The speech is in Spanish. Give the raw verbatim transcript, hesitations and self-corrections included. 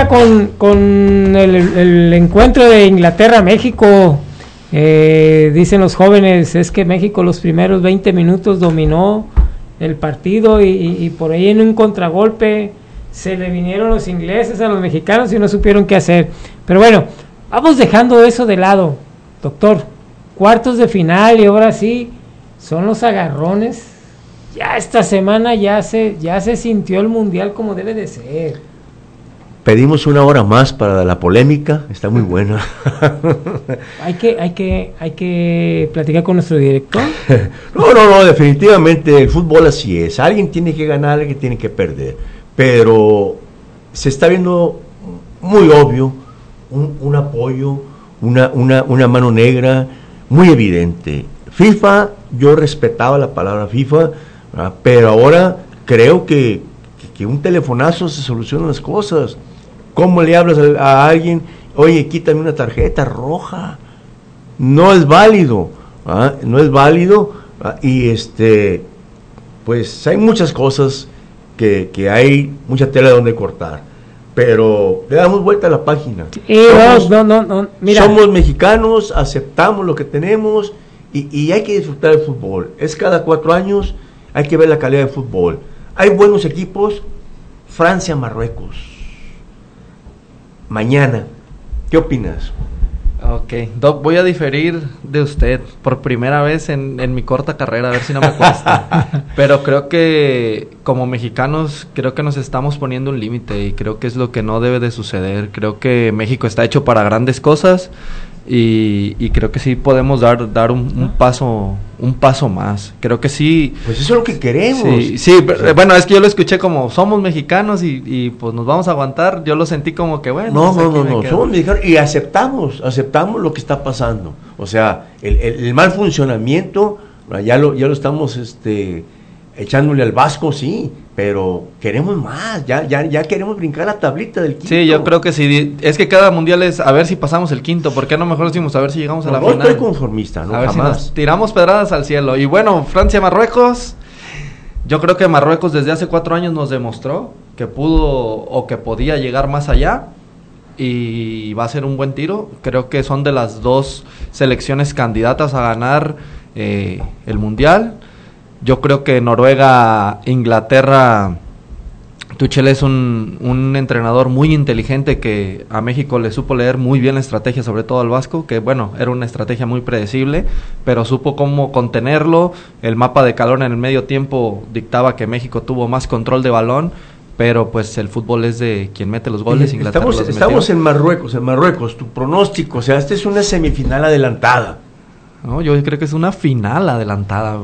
arranca con, con el, el encuentro de Inglaterra-México. Eh, dicen los jóvenes, es que México los primeros veinte minutos dominó el partido y, y, y por ahí en un contragolpe se le vinieron los ingleses a los mexicanos y no supieron qué hacer. Pero bueno, vamos dejando eso de lado, doctor. Cuartos de final y ahora sí son los agarrones. Ya esta semana ya se ya se sintió el mundial como debe de ser. Pedimos una hora más para la polémica, está muy buena. hay que hay que hay que platicar con nuestro director. No, no, no, definitivamente el fútbol así es. Alguien tiene que ganar, alguien tiene que perder. Pero se está viendo muy obvio un, un apoyo, una, una, una mano negra muy evidente. FIFA, yo respetaba la palabra FIFA, ¿verdad? Pero ahora creo que, que, que un telefonazo se solucionan las cosas. ¿Cómo le hablas a, a alguien? Oye, quítame una tarjeta roja. No es válido, ¿verdad? No es válido, ¿verdad? Y este, pues hay muchas cosas que, que hay mucha tela donde cortar, pero le damos vuelta a la página. Eh, somos, no, no, no, mira. Somos mexicanos, aceptamos lo que tenemos y, y hay que disfrutar del fútbol. Es cada cuatro años, hay que ver la calidad de fútbol. Hay buenos equipos. Francia, Marruecos mañana, ¿qué opinas? Ok, Doc, voy a diferir de usted por primera vez en, en mi corta carrera, a ver si no me cuesta. Pero creo que como mexicanos, creo que nos estamos poniendo un límite y creo que es lo que no debe de suceder. Creo que México está hecho para grandes cosas y, y creo que sí podemos dar dar un, un paso un paso más. Creo que sí. Pues eso es lo que queremos. Sí, sí, pero, bueno, es que yo lo escuché como somos mexicanos y, y pues nos vamos a aguantar. Yo lo sentí como que bueno. No, pues no, no, no, somos mexicanos y aceptamos, aceptamos lo que está pasando. O sea, el, el, el mal funcionamiento, ya lo, ya lo estamos este, echándole al Vasco, sí, pero queremos más, ya, ya, ya queremos brincar la tablita del quinto. Sí, yo creo que sí, es que cada mundial es a ver si pasamos el quinto, ¿por qué no mejor decimos a ver si llegamos no, a la no final? No estoy conformista, no, a ver jamás. Si nos tiramos pedradas al cielo, y bueno, Francia-Marruecos, yo creo que Marruecos desde hace cuatro años nos demostró que pudo o que podía llegar más allá, y va a ser un buen tiro. Creo que son de las dos selecciones candidatas a ganar eh, el mundial. Yo creo que Noruega, Inglaterra, Tuchel es un, un entrenador muy inteligente que a México le supo leer muy bien la estrategia, sobre todo al Vasco, que bueno, era una estrategia muy predecible, pero supo cómo contenerlo. El mapa de calor en el medio tiempo dictaba que México tuvo más control de balón, pero pues el fútbol es de quien mete los goles. Inglaterra estamos, los estamos en Marruecos, en Marruecos, tu pronóstico, o sea, esta es una semifinal adelantada. No, yo creo que es una final adelantada.